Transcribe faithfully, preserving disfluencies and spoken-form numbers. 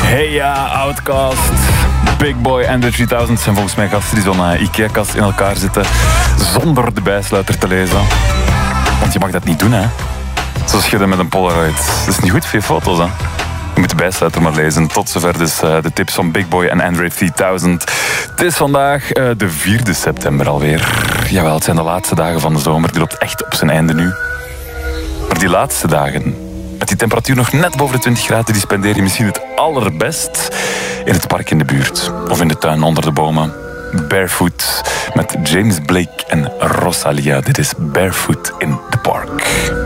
Hey ja, Outcast. Big Boy en de drieduizend zijn volgens mij gasten die zo'n uh, IKEA-kast in elkaar zitten zonder de bijsluiter te lezen. Want je mag dat niet doen, hè. Zo schudden met een Polaroid. Dat is niet goed voor je foto's, hè. Je moet de bijsluiter maar lezen. Tot zover dus uh, de tips van Big Boy en Andre drieduizend. Het is vandaag uh, de vierde september alweer. Jawel, het zijn de laatste dagen van de zomer. Die loopt echt op zijn einde nu. Maar die laatste dagen, met die temperatuur nog net boven de twintig graden, die spendeer je misschien het allerbest in het park in de buurt. Of in de tuin onder de bomen. Barefoot met James Blake en Rosalia. Dit is Barefoot in the Park.